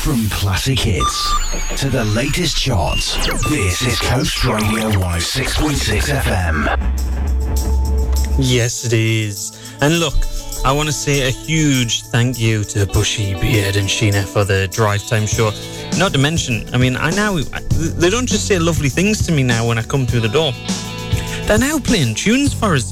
From classic hits to the latest charts, this is Coast Radio 106.6 FM. Yes, it is. And look, I want to say a huge thank you to Bushy, Beard and Sheena for the Drive Time show. Not to mention, I mean, they don't just say lovely things to me now when I come through the door. They're now playing tunes for us.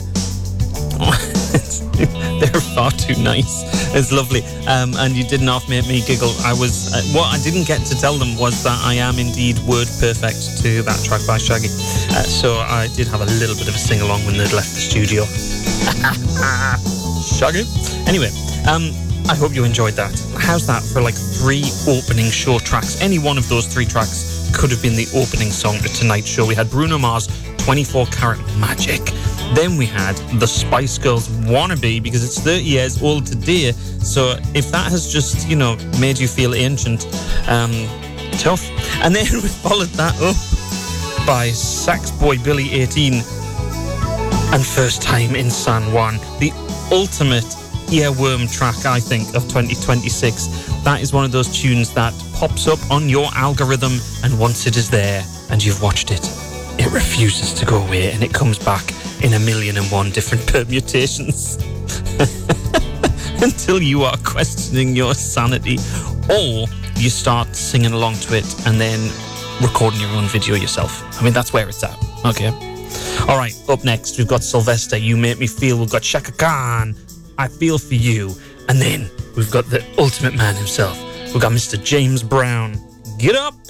They're far too nice. It's lovely. And you did not make me giggle. What I didn't get to tell them was that I am indeed word perfect to that track by Shaggy. So I did have a little bit of a sing-along when they'd left the studio. Shaggy. Anyway, I hope you enjoyed that. How's that for like 3 opening show tracks? Any one of those 3 tracks could have been the opening song to tonight's show. We had Bruno Mars, 24 Karat Magic. Then we had the Spice Girls Wannabe, because it's 30 years old today. So if that has just, made you feel ancient, tough. And then we followed that up by Sax Boy Billy 18 and First Time in San Juan, the ultimate earworm track, I think, of 2026. That is one of those tunes that pops up on your algorithm, and once it is there and you've watched it, it refuses to go away, and it comes back in 1,000,001 different permutations until you are questioning your sanity, or you start singing along to it and then recording your own video yourself. I mean, that's where it's at. Okay. All right, up next, we've got Sylvester, You Make Me Feel. We've got Chaka Khan, I Feel For You. And then we've got the ultimate man himself. We've got Mr. James Brown, Get Up.